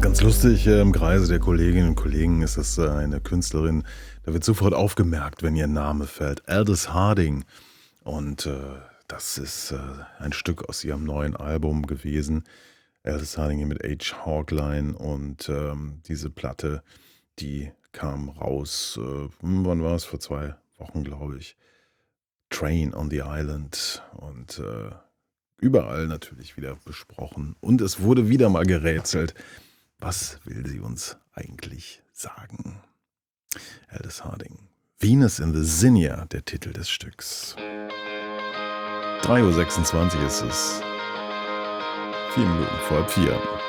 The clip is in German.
Ganz lustig, im Kreise der Kolleginnen und Kollegen ist das eine Künstlerin, da wird sofort aufgemerkt, wenn ihr Name fällt. Aldous Harding. Und das ist ein Stück aus ihrem neuen Album gewesen. Aldous Harding mit H. Hogline. Und diese Platte, die kam raus, wann war es? Vor 2 Wochen, glaube ich. Train on the Island. Und überall natürlich wieder besprochen. Und es wurde wieder mal gerätselt. Was will sie uns eigentlich sagen? Aldous Harding. Venus in the Zinnia, der Titel des Stücks. 3:26 Uhr ist es. 4 Minuten vor 4.